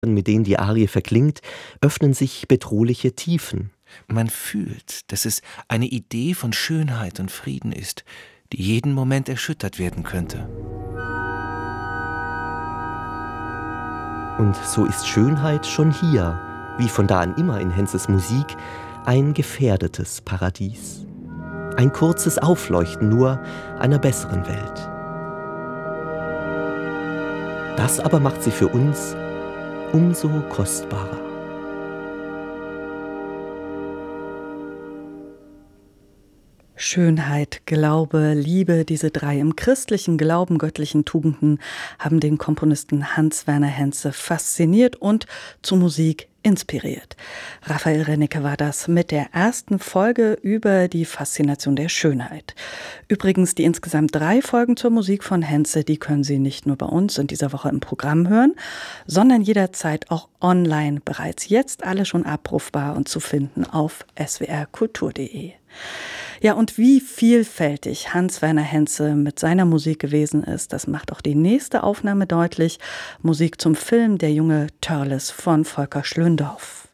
mit denen die Arie verklingt, öffnen sich bedrohliche Tiefen. Man fühlt, dass es eine Idee von Schönheit und Frieden ist, die jeden Moment erschüttert werden könnte. Und so ist Schönheit schon hier, wie von da an immer in Henzes Musik, ein gefährdetes Paradies. Ein kurzes Aufleuchten nur einer besseren Welt. Das aber macht sie für uns umso kostbarer. Schönheit, Glaube, Liebe, diese drei im christlichen Glauben göttlichen Tugenden haben den Komponisten Hans-Werner Henze fasziniert und zu Musik inspiriert. Raphael Rennecke war das mit der ersten Folge über die Faszination der Schönheit. Übrigens, die insgesamt 3 Folgen zur Musik von Henze, die können Sie nicht nur bei uns in dieser Woche im Programm hören, sondern jederzeit auch online, bereits jetzt alle schon abrufbar und zu finden auf swrkultur.de. Ja, und wie vielfältig Hans-Werner Henze mit seiner Musik gewesen ist, das macht auch die nächste Aufnahme deutlich. Musik zum Film Der junge Törles von Volker Schlöndorff.